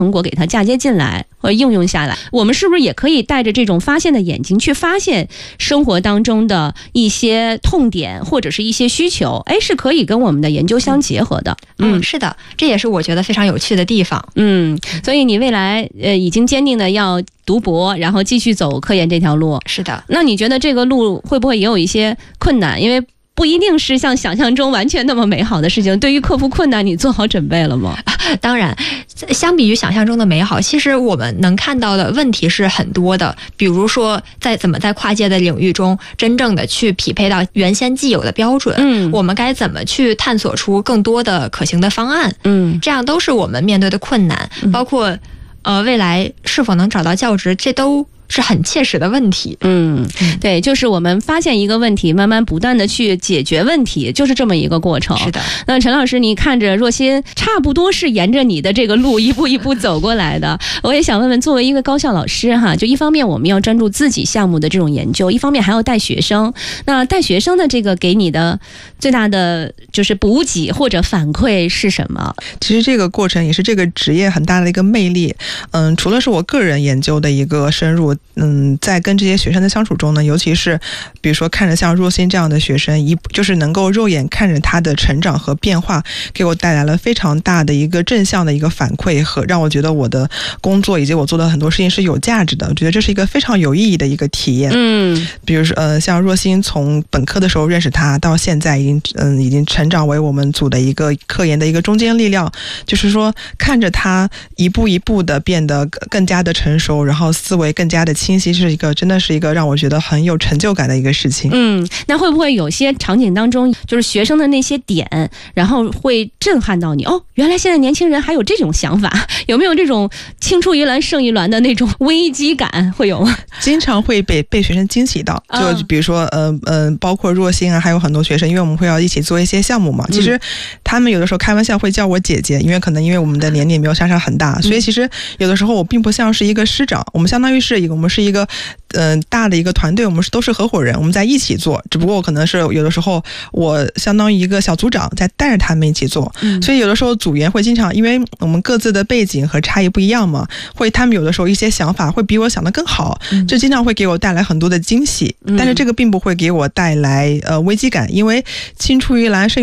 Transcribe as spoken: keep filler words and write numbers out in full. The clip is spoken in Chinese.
成果给它嫁接进来或应用下来，我们是不是也可以带着这种发现的眼睛去发现生活当中的一些痛点或者是一些需求，哎，是可以跟我们的研究相结合的。 嗯，嗯是的，这也是我觉得非常有趣的地方。 嗯，所以你未来呃已经坚定的要读博，然后继续走科研这条路。 是的。 那你觉得这个路会不会也有一些困难？因为不一定是像想象中完全那么美好的事情，对于克服困难你做好准备了吗？ 当然，相比于想象中的美好，其实我们能看到的问题是很多的，比如说在怎么在跨界的领域中真正的去匹配到原先既有的标准，嗯，我们该怎么去探索出更多的可行的方案，嗯，这样都是我们面对的困难，嗯、包括呃未来是否能找到教职，这都是很切实的问题。 嗯，对，就是我们发现一个问题，慢慢不断的去解决问题，就是这么一个过程。 是的。 那陈老师，你看着若心差不多是沿着你的这个路一步一步走过来的，我也想问问，作为一个高校老师哈，就一方面我们要专注自己项目的这种研究，一方面还要带学生。那带学生的这个给你的最大的就是补给或者反馈是什么？ 其实这个过程也是这个职业很大的一个魅力。嗯，除了是我个人研究的一个深入。嗯，在跟这些学生的相处中呢，尤其是比如说看着像若心这样的学生，一就是能够肉眼看着他的成长和变化，给我带来了非常大的一个正向的一个反馈，和让我觉得我的工作以及我做的很多事情是有价值的。我觉得这是一个非常有意义的一个体验。嗯，比如说呃，像若心从本科的时候认识他，到现在已经嗯已经成长为我们组的一个科研的一个中坚力量，就是说看着他一步一步的变得更加的成熟，然后思维更加的清晰，是一个真的是一个让我觉得很有成就感的一个事情。 嗯，那会不会有些场景当中，就是学生的那些点，然后会震撼到你？哦，原来现在年轻人还有这种想法，有没有这种青出于蓝胜于蓝的那种危机感？会有吗？ 经常会被被学生惊喜到，就比如说呃呃，包括若心啊，还有很多学生，因为我们会要一起做一些项目嘛。其实他们有的时候开玩笑会叫我姐姐，因为可能因为我们的年龄没有相差很大，所以其实有的时候我并不像是一个师长，我们相当于是一个我们是一个嗯、呃、大的一个团队，我们是都是合伙人，我们在一起做，只不过可能是有的时候我相当于一个小组长在带着他们一起做，嗯、所以有的时候组员会经常因为我们各自的背景和差异不一样嘛，会他们有的时候一些想法会比我想的更好，嗯、这经常会给我带来很多的惊喜，嗯、但是这个并不会给我带来呃危机感，因为青出于蓝胜